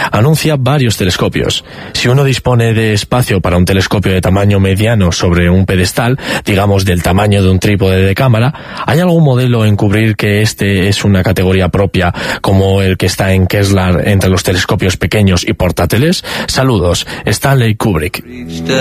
anuncia varios telescopios. Si uno dispone de espacio para un telescopio de tamaño mediano sobre un pedestal, digamos del tamaño de un trípode de cámara, ¿hay algún modelo en cubrir que este es una categoría propia como el que está en Kessler entre los telescopios pequeños y portátiles? Saludos, Stanley Kubrick.